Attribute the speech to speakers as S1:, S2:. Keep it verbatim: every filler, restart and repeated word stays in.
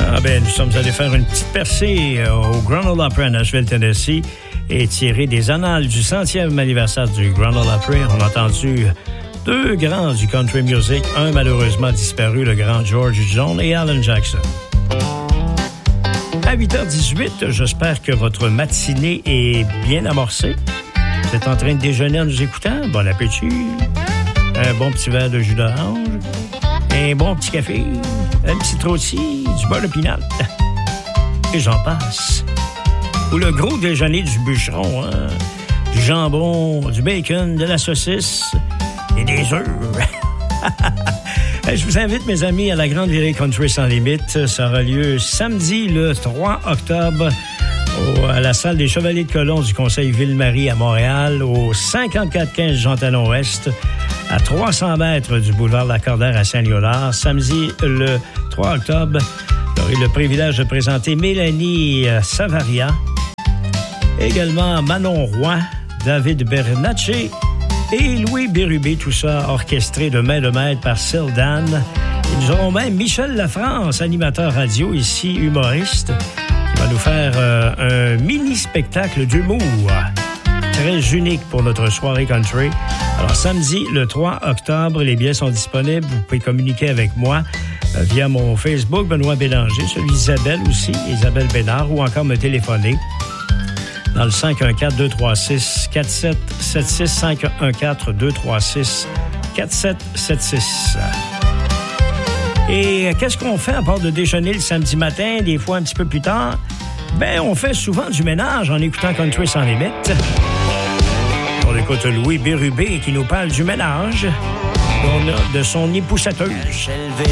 S1: Ah ben, nous sommes allés faire une petite percée au Grand Ole Opry à Nashville, Tennessee, et tirer des annales du centième anniversaire du Grand Ole Opry. On a entendu deux grands du country music, un malheureusement disparu, le grand George Jones et Alan Jackson. À huit heures dix-huit, j'espère que votre matinée est bien amorcée. Vous êtes en train de déjeuner en nous écoutant? Bon appétit! Un bon petit verre de jus d'orange, un bon petit café, un petit rôti, du beurre de pinot. Et j'en passe. Ou le gros déjeuner du bûcheron, hein? Du jambon, du bacon, de la saucisse et des œufs. Je vous invite, mes amis, à la Grande Virée Country Sans Limite. Ça aura lieu samedi, le trois octobre, au, à la salle des Chevaliers de Colomb du Conseil Ville-Marie à Montréal, au cinquante-quatre quinze Jean-Talon-Ouest, à trois cents mètres du boulevard Lacordaire à Saint-Léonard. Samedi, le trois octobre, j'aurai le privilège de présenter Mélanie Savaria, également Manon Roy, David Bernacci et Louis Bérubé, tout ça orchestré de main de maître par Syldan. Et nous aurons même Michel Lafrance, animateur radio, ici humoriste, qui va nous faire euh, un mini-spectacle d'humour très unique pour notre soirée country. Alors, samedi, le trois octobre, les billets sont disponibles. Vous pouvez communiquer avec moi euh, via mon Facebook, Benoît Bélanger, celui d'Isabelle aussi, Isabelle Bénard, ou encore me téléphoner dans le cinq un quatre, deux trois six, quatre sept sept six, cinq un quatre, deux trois six, quatre sept sept six. Et qu'est-ce qu'on fait à part de déjeuner le samedi matin, des fois un petit peu plus tard? Ben, on fait souvent du ménage en écoutant Country Sans Limite. On écoute Louis Bérubé qui nous parle du ménage de son épousseteuse.